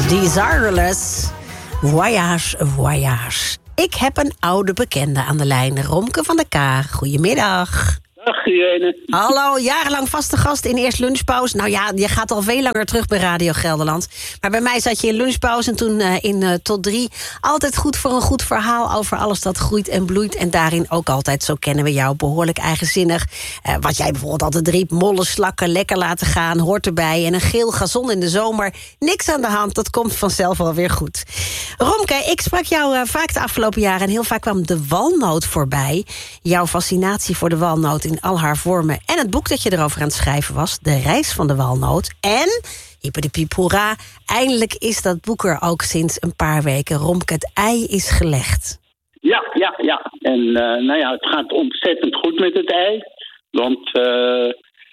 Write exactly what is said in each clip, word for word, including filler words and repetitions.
Desireless. Voyage, voyage. Ik heb een oude bekende aan de lijn. Romke van der K. Goedemiddag. Dag Irene. Hallo, jarenlang vaste gast in Eerst Lunchpauze. Nou ja, je gaat al veel langer terug bij Radio Gelderland. Maar bij mij zat je in Lunchpauze en toen uh, in uh, tot drie. Altijd goed voor een goed verhaal over alles dat groeit en bloeit. En daarin ook altijd, zo kennen we jou, behoorlijk eigenzinnig. Uh, wat jij bijvoorbeeld altijd riep, mollen slakken, lekker laten gaan, hoort erbij. En een geel gazon in de zomer. Niks aan de hand, dat komt vanzelf wel weer goed. Romke, ik sprak jou uh, vaak de afgelopen jaren en heel vaak kwam de walnoot voorbij. Jouw fascinatie voor de walnoot in al haar vormen. En het boek dat je erover aan het schrijven was, De Reis van de Walnoot. En, hippiedepiep hoera, eindelijk is dat boek er ook sinds een paar weken. Romke, het ei is gelegd. Ja, ja, ja. En uh, nou ja, het gaat ontzettend goed met het ei. Want uh, uh,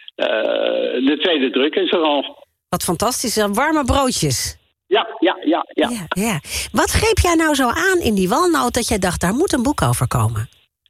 de tweede druk is er al. Wat fantastisch, warme broodjes. Ja, ja, ja, ja. ja, ja. Wat greep jij nou zo aan in die walnoot dat jij dacht, daar moet een boek over komen?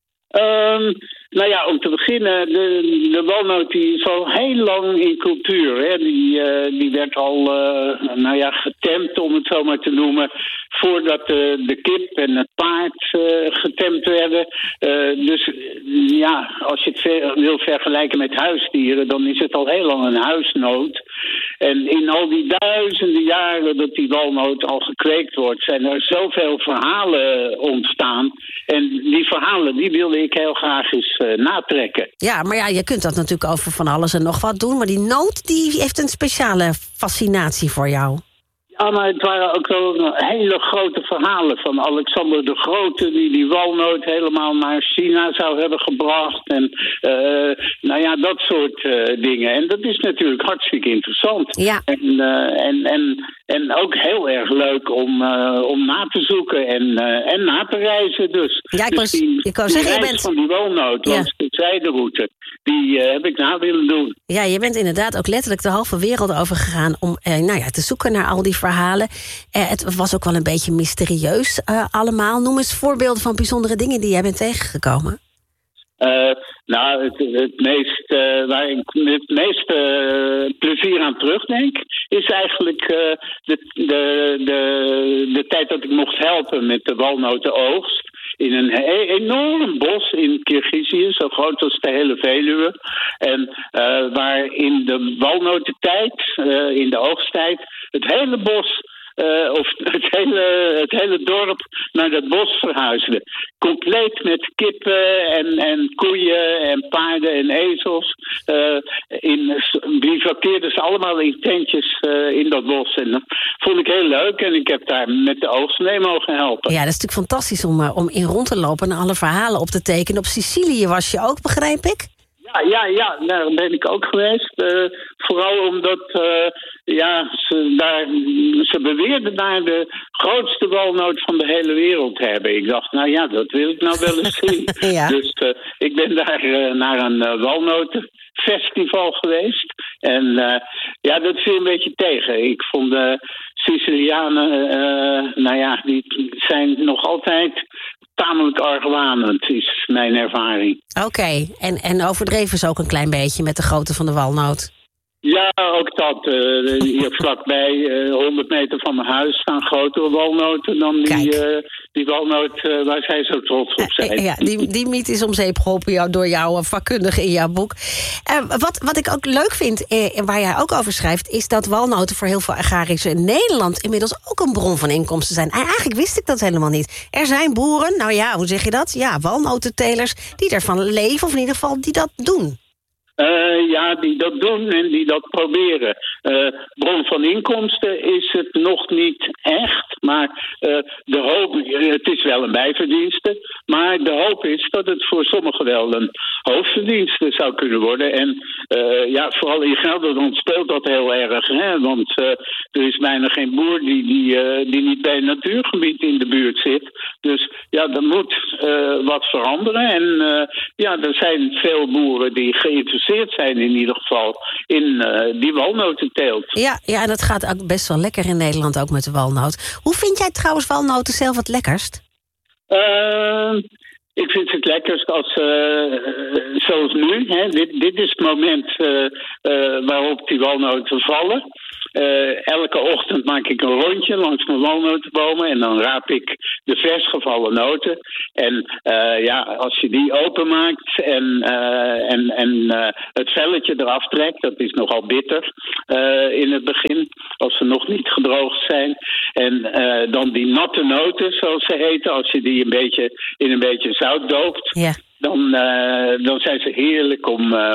Um, nou ja, om te beginnen, de, de walnoot die is al heel lang in cultuur. Hè. Die, uh, die werd al uh, nou ja, getemd, om het zo maar te noemen, voordat de, de kip en het paard uh, getemd werden. Uh, dus ja, als je het ver, wil vergelijken met huisdieren, dan is het al heel lang een huisnoot. En in al die duizenden jaren dat die walnoot al gekweekt wordt, zijn er zoveel verhalen ontstaan. En die verhalen, die wilde ik heel graag eens uh, natrekken. Ja, maar ja, je kunt dat natuurlijk over van alles en nog wat doen. Maar die noot, die heeft een speciale fascinatie voor jou. Ja, maar het waren ook wel hele grote verhalen van Alexander de Grote, die die walnoot helemaal naar China zou hebben gebracht. En uh, nou ja, dat soort uh, dingen. En dat is natuurlijk hartstikke interessant. Ja. En, uh, en, en, en ook heel erg leuk om, uh, om na te zoeken en, uh, en na te reizen. Dus, ja, ik dus was, die, ik wou die zeggen, reis je bent... van die walnoot Ja. langs de zijderoute, die uh, heb ik na willen doen. Ja, je bent inderdaad ook letterlijk de halve wereld overgegaan om eh, nou ja, te zoeken naar al die verhalen. Eh, het was ook wel een beetje mysterieus uh, allemaal. Noem eens voorbeelden van bijzondere dingen die jij bent tegengekomen. Uh, nou, het, het meest, uh, waar ik het meeste uh, plezier aan terugdenk, is eigenlijk uh, de, de, de, de tijd dat ik mocht helpen met de walnotenoogst. In een he- enorm bos in Kirgizië, zo groot als de hele Veluwe. En uh, waar in de walnotentijd, uh, in de oogsttijd, het hele bos, uh, of het hele, het hele dorp naar dat bos verhuisde. Compleet met kippen en, en koeien en paarden en ezels. Uh, in, die verkeerden ze allemaal in tentjes uh, in dat bos. En dat vond ik heel leuk en ik heb daar met de oogst mee mogen helpen. Ja, dat is natuurlijk fantastisch om, uh, om in rond te lopen en alle verhalen op te tekenen. Op Sicilië was je ook, begrijp ik? Ja, ja, ja, daar ben ik ook geweest. Uh, vooral omdat uh, ja, ze, daar, ze beweerden daar de grootste walnoot van de hele wereld te hebben. Ik dacht, nou ja, dat wil ik nou wel eens zien. Ja. Dus uh, ik ben daar uh, naar een uh, walnotenfestival geweest. En uh, ja, dat viel een beetje tegen. Ik vond de Sicilianen, uh, nou ja, die zijn nog altijd tamelijk argwanend, is mijn ervaring. Oké, okay. en, en overdreven is ook een klein beetje met de grootte van de walnoot. Ja, ook dat. Uh, hier vlakbij, uh, honderd meter van mijn huis, staan grotere walnoten dan die, uh, die walnoot uh, waar zij zo trots op zijn. Uh, ja, die, die mythe is om zeep geholpen jou, door jouw vakkundige in jouw boek. Uh, wat, wat ik ook leuk vind, uh, en waar jij ook over schrijft, is dat walnoten voor heel veel agrariërs in Nederland inmiddels ook een bron van inkomsten zijn. En eigenlijk wist ik dat helemaal niet. Er zijn boeren, nou ja, hoe zeg je dat? Ja, walnotentelers, die ervan leven, of in ieder geval die dat doen. Uh, ja, die dat doen en die dat proberen. Uh, bron van inkomsten is het nog niet echt, maar uh, de hoop, het is wel een bijverdienste, maar de hoop is dat het voor sommigen wel een hoofdverdienste zou kunnen worden. En uh, ja, vooral in Gelderland speelt dat heel erg, hè? Want uh, er is bijna geen boer die, die, uh, die niet bij een natuurgebied in de buurt zit. Dus ja, er moet uh, wat veranderen. En uh, ja, er zijn veel boeren die geïnteresseerd zijn in ieder geval in uh, die walnotenteelt. Ja, ja, en dat gaat ook best wel lekker in Nederland, ook met de walnoot. Hoe vind jij trouwens walnoten zelf het lekkerst? Uh, ik vind het lekkerst als, uh, zoals nu, hè, dit, dit is het moment uh, uh, waarop die walnoten vallen. Uh, elke ochtend maak ik een rondje langs mijn walnotenbomen en dan raap ik de vers gevallen noten. En uh, ja, als je die openmaakt en, uh, en, en uh, het velletje eraf trekt, dat is nogal bitter uh, in het begin, als ze nog niet gedroogd zijn. En uh, dan die natte noten, zoals ze heten, als je die een beetje in een beetje zout doopt, ja. dan, uh, dan zijn ze heerlijk om... Uh,